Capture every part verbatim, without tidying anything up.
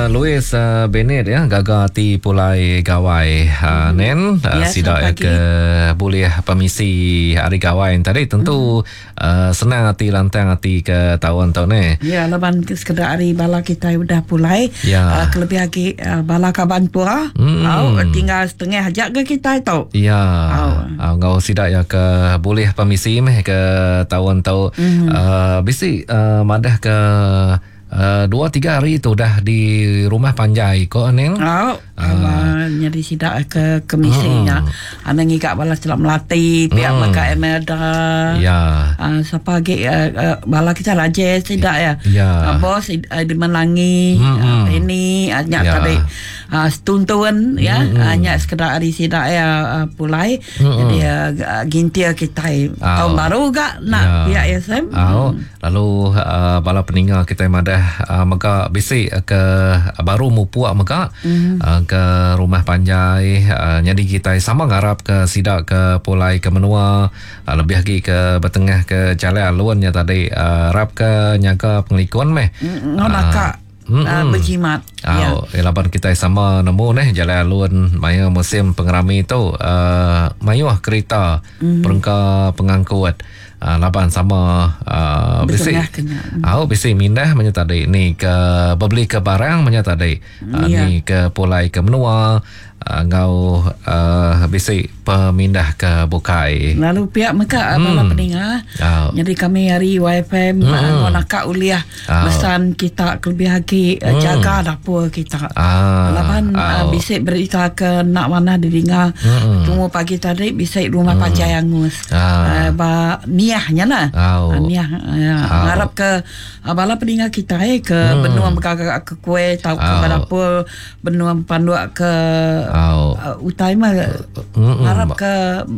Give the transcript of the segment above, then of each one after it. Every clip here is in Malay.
Louis uh, Bennett ya, gagal ti pulai gawai uh, hmm. Nen uh, yes, sidak ke boleh pemisi hari gawai tadi tentu hmm. uh, senang hati lantang hati ke tahun-tahun ni. Ya, leban sekedar hari bala kita sudah pulai. Ya. Uh, kelebih lagi uh, bala kaban pura. Hmm. Oh, tinggal setengah hajat ke kita itu. Ya. Oh. Uh, ngau sidak ya ke boleh pemisi meh ke tahun-tahun hmm. uh, bisi uh, madah ke Uh, dua tiga hari itu dah di rumah Panjai kok Nen. Oh, uh, nyari sidak ke kemisinya. Uh, Ana ngikak balas dalam melatih pihak uh, maka Emelda. Ya. Uh, siapa lagi uh, uh, bala kita raja sidak ya. Ya. Uh, bos uh, di Melangi uh, uh, ini uh, nyak ya. Tadi uh, setuntuan ya uh, nyak sekedar hari sidak ya uh, pulai. Uh, Jadi uh, gintir kita uh, tahun baru gak nak ya. Pihak S M. Oh. Hmm. Lalu uh, bala peninggal kita madah Uh, maka bisi uh, ke uh, baru mu puak maka mm-hmm. uh, ke rumah Panjai uh, jadi kita sama ngarap ke sidak ke pulai ke menua uh, lebih lagi ke bertengah ke jalan aluannya tadi uh, rap ke nyaga penglikuan meh mm-hmm. uh, nakak mm-hmm. uh, berjimat oh, ya. Lapan kita sama nemu nih jalan alun maya musim pengerami itu uh, mayuh kereta mm-hmm. perengka pengangkut Uh, laban sama uh, bisi au bisi mindah menya tadi ni ke beli ke barang menya tadi uh, yeah. Ni ke pulai ke menua uh, ngau uh, bisi pemindah ke Bukai lalu pihak mereka hmm. bala peninggal oh. Jadi kami hari Y F M hmm. nak uliah oh. Pesan kita lebih lagi hmm. jaga dapur kita ah. Laban oh. uh, bisi berita ke nak mana didengar hmm. Cuma pagi tadi bisi rumah hmm. Panjai Angus ah. uh, ba niahnya lah oh. uh, niah ya. Oh. Harap ke uh, bala peninggal kita eh ke hmm. benua berkagak ke kue tahu oh. Ke dapur benua panduak ke oh. uh, utama hmm. Harap ke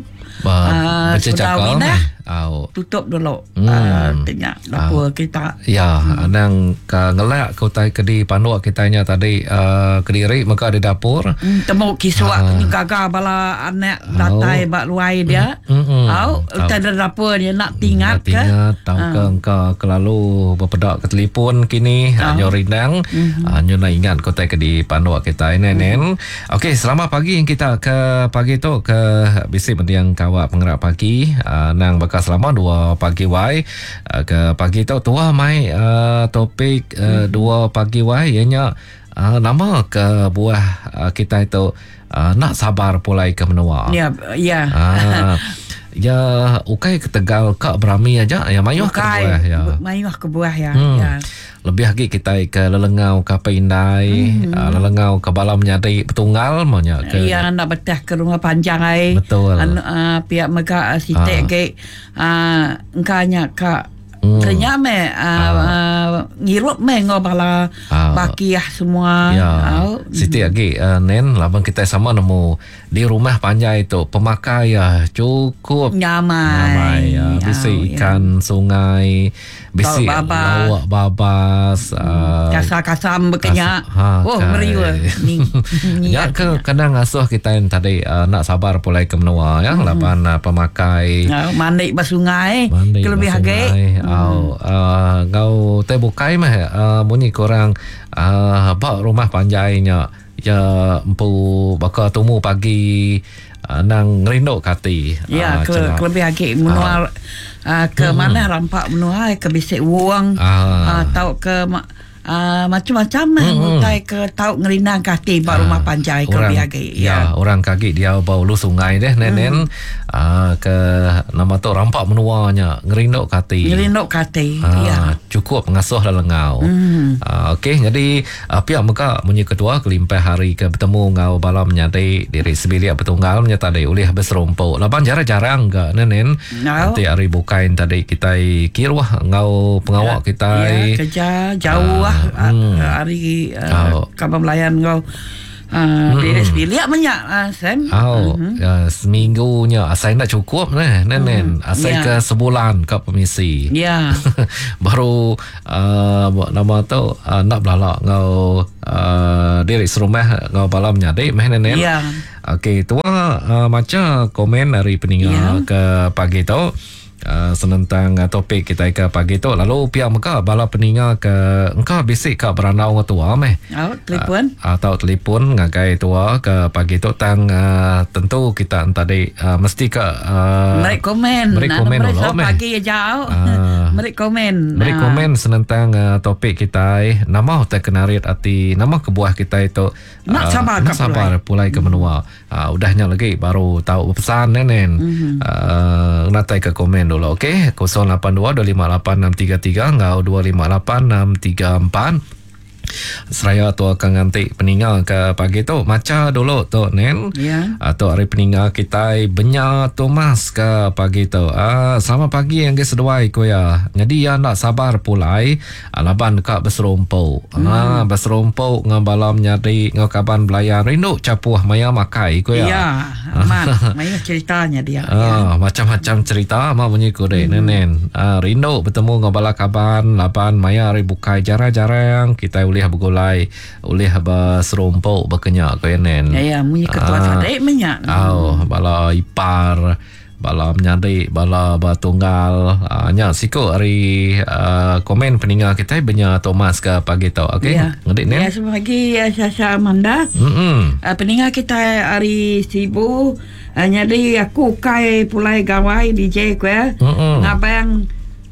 uh, sudah windah oh. Tutup dulu hmm. uh, tengok dapur oh. Kita ya hmm. Nang ke ngelak kau tai kedi panduak kitanya tadi uh, Kediri maka ada dapur hmm, temu kiswak uh. Ni gagal bala anak oh. Datai bak luai dia hmm. oh. Oh. Ada dapur dia nak tingat ke tingat tahu uh. ke engkau kelalu berpedak ke telefon kini oh. Nyo rindang hmm. uh, nyo nak ingat kau tai kedi panduak kita ini nen hmm. Okey, selamat pagi kita ke pagi tu ke bisi mendiang kawak pengerak pagi uh, nang bakal selama dua pagi wai uh, ke pagi tu tua mai uh, topik uh, hmm. dua pagi wai ianya uh, nama ke buah uh, kita itu uh, nak sabar pulai ke menua. Ya, ya. Uh, ya ukai ke Tegal ke Berami aja ya mayuh ke buah ya. Mayuh ke buah ya. Hmm. Ya. Lebih lagi kita ke Lelengau ke Pindai hmm. uh, Lelengau ke Balam nyari Petunggal maunya ke ya nak betah ke rumah Panjai betul an, uh, pihak mereka uh, sitek uh. ke uh, engkanya ke Hmm. Ternyata me uh, uh. uh, ngirup me ngobala uh. bakiah semua. Ya. Uh. Siti lagi uh, Nen labang kita sama nemu di rumah Panjai itu pemakai ya cukup nyamai. Nyamai ya. Bisi oh, ikan ya. Sungai, bisi lawak babas, uh, kasar-kasam berkenyak. Ha, oh meriwa. Ya ke kadang asuh kita yang tadi uh, nak sabar pulai ke menua ya hmm. lapan uh, pemakai. Uh, mandi basungai. Kelebih harga. Oh, uh, ngau teh bukai mah uh, bunyi korang uh, bak rumah Panjainya ya empu bakal temu pagi uh, nang ngerinduk kati ya uh, ke lebih lagi menua uh, uh, ke hmm. mana rampak menua ke bisik uang uh, uh, tahu ke Uh, macam-macam lah hmm. Mutai ke tahu ngerindang kaki bak rumah Panjai ke orang, biagi ya. Ya orang kaki dia bau lu sungai deh nenen hmm. uh, ke nama tu rampak menuanya ngerinduk kaki ngerinduk kaki uh, ya cukup mengasuh lelengau hmm. uh, okey jadi uh, pihak mereka munyi kedua kelimpah hari ke bertemu ngau balam nyati diri sebilik bertunggal menyatadi ulih berserumpuk lapan jarang-jarang ke nenen no. Nanti hari bukain tadi kita kiruah ngau pengawak ya. Kita ya, kerja jauh uh, Hmm. hari uh, oh. Kabar melayan kau uh, hmm. Bilik banyak uh, Sam oh. uh-huh. uh, seminggunya asal nak cukup nih nenen uh-huh. asal yeah. Ke sebulan ke permisi yeah. Baru uh, nama tu uh, nak belalak ngau uh, diri serumah ngau balam nyadi meh nenen yeah. Okey tua uh, macam komen dari peninggal yeah. Ke pagi tu uh, senentang uh, topik kita ke pagi tu. Lalu pihak mereka bala peninga ke engkau bisik ke beranau dengan tua meh. Oh, telefon. Uh, atau telefon ngagai tua ke pagi tu tang uh, tentu kita tadi uh, mesti ke uh, mereka komen. Mereka komen dulu meh. Pagi jauh. Uh, mereka komen. Mereka uh. komen senentang uh, topik kita eh, nama hotel kenarit ati nama kebuah kita itu nak sabar, uh, nak sabar pulai ke menua. Uh, udahnya lagi baru tahu pesan nenen. Mm-hmm. Uh, natai ke komen dulu, okey? kosong lapan dua dua lima lapan enam tiga tiga ngau dua lima lapan enam tiga empat. Seraya tu akan nganti peninggal ke pagi tu maca dulu tu nen. Ya. Atau hari peninggal kita Benya Thomas ke pagi tu. Ah, selamat pagi yang ke seduai ko ya. Jadi ya nak sabar pulai alaban kak berserumpau. Hmm. Ah, berserumpau ngabalam nyari ngakaban belayan rindu capuh maya makai ko ya. Ya. Amat. Maya ceritanya dia. Ah, ya. Macam-macam cerita mak bunyi ko deh hmm. nenen. Ah, rindu bertemu ngabala kaban laban maya ri bukai jarang-jarang kita boleh bergulai oleh berserumpau berkenyak ko nen. Ya ya munyi ketua ah, sadek menyak. Oh, bala ipar bala menyari bala batunggal uh, nya siko hari uh, komen peninggal kita Benya Thomas ke pagi tu. Okey. Ya. Ngedik nen. Ya sebagai uh, Syasha Amanda. Hmm. Uh, peninggal kita hari Sibu uh, nyari aku kai pulai gawai D J ko ya. Ngabang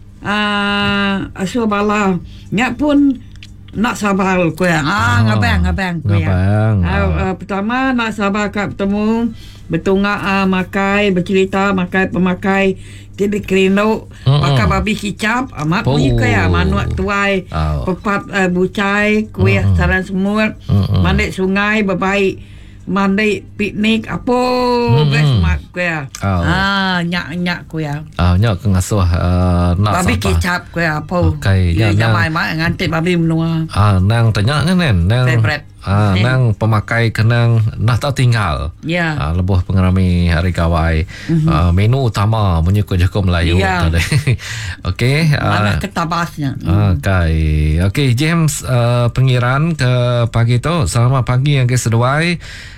ah uh, asu bala nya pun nak sabar ko ya. Ah, oh, ngabang ngabang ko ya. Ngabang. Uh, uh, pertama nak sabar kat bertemu bertunggak uh, makai bercerita makai pemakai tidak kerino makan babi kicap amat uh, punya kaya manuak tuai oh. pepat uh, bucai kuih uh, saran semut uh, mandek sungai berbaik mandai piknik apa guys mak kuya ah nyak nyak kuya ah nyak ngasuh uh, nak babi kicap kuya apa okay, ya jamai mak ngantik babi menua ah nang tanya kan nang ah eh. nang pemakai kenang nak tak tinggal ya ah lebuh pengerami hari kawai mm-hmm. ah, menu utama menyukai Joko Melayu ya. Tadi okey mana ah, ketabasnya okey okey James uh, pengiran ke pagi tu selamat pagi yang ke seduai.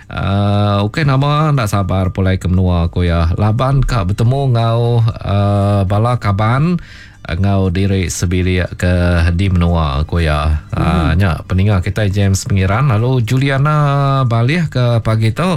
Uh, okey nama nak sabar pulai ke menua ko ya laban kak bertemu ngau uh, bala kaban ngau diri sebili ke di menua ko ya uh, hmm. nya peninggal kita James pengiran lalu Juliana balik ke pagi tu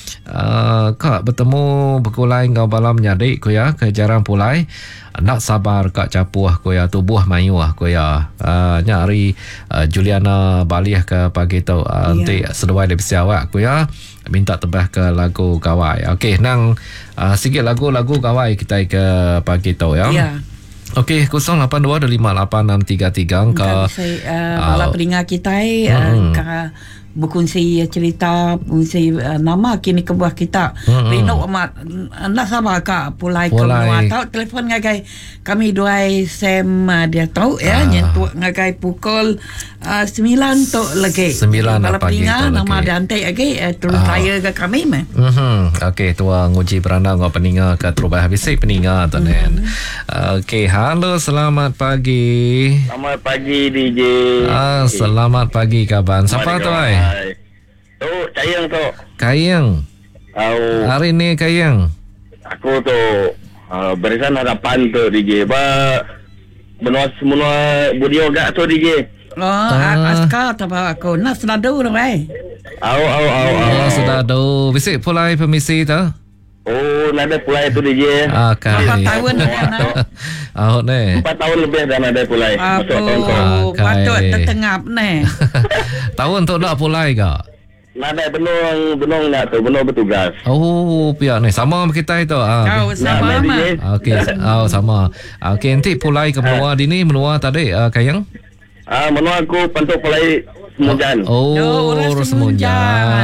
uh, kak bertemu berkulai ngau bala menyadik ko ya ke jarang pulai nak sabar kak capuh ko ya tubuh mayuah ko ya uh, nyari uh, Juliana balik ke pagi tu uh, nanti yeah. seduai dari siawak ko ya minta tebah ke lagu kawai. Okey nang uh, sikit lagu-lagu kawai kita ke pagi tu ya. Yeah. Okey kosong lapan dua dua lima lapan enam tiga tiga angka bala uh, pendengar kita uh, uh, berkongsi cerita berkongsi uh, nama kini kebuah kita mm-hmm. Rino amat nak sabar kak pulai, pulai. ke tahu telefon ngagai kami dua Sam uh, dia tahu ya ah. nyentuh ngagai pukul uh, sembilan tu lagi sembilan pagi tu lagi nama dia hantai lagi uh, terus ah. saya ke kami meh mm-hmm. Okey tua nguji beranda ngau peninga ke terubah habis peninga tu nen. Okey halo selamat pagi selamat pagi D J ah, selamat pagi kaban siapa tu ai tu Kayang tu Kayang oh. Hari ni Kayang aku tu uh, barisan harapan tu D J ba benua semua budi yoga tu D J oh ah. askar tu aku nak senadu tu ai au au au au senadu bisik pulai permisi tu oh nada pulai tu D J ah kai empat tahun dah oh ne empat tahun lebih dah nada pulai masuk tahun kau patut tertengap ne tahun tu nak pulai ke nada benung benung nak tu benung bertugas oh pihak ni sama kita itu ah kau sama mah okey oh sama okey nanti pulai ke menua dini menua tadi uh, Kayang ah menua aku pantuk pulai Semunjan oh, oh urus Semunjan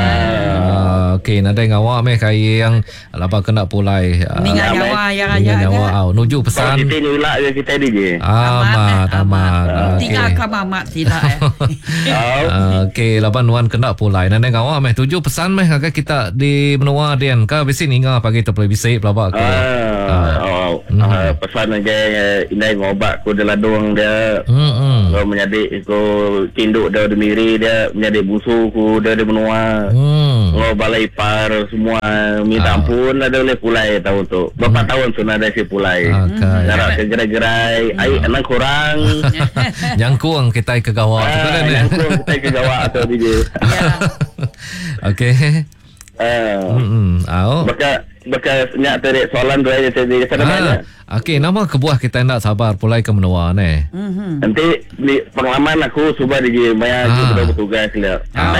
ah, okey nada ngawak meh Kayang lapa kena pulai ni uh, nyawa yang aja nyawa nuju pesan kita ni ulah kita D J amat amat tinggal ke mamat sila okey lapan nuan kena pulai nada ngawak meh tuju pesan meh agak kita di menua dian ka bisi ninga pagi tu boleh bisik pelabak ke ah mm-hmm. uh, pesan dengan inai ngobat ko deladung dia. Hmm. Ko menyadik ko tinduk dia demiri dia menyadik busu ku dia di benua. Hmm. Ngo balai par semua minta Ah. ampun ada boleh pulai tahun tu. Berapa Hmm. tahun sudah ada si pulai. Okay. Jarak ke gerai-gerai, ai anak kurang. Nyangkung kita ke gawak tu Ah, kan. yang kurang kita ke gawak tu D J. Ya. Okey. Ah. Hmm. Au. Baka baka nyak tarik soalan tu aja tadi saya tanya. Ah, okey, nama kebuah kita nak sabar pulai ke menua ni. Mhm. Nanti di pengalaman aku cuba di maya Ah. aku bertugas dia. Ah.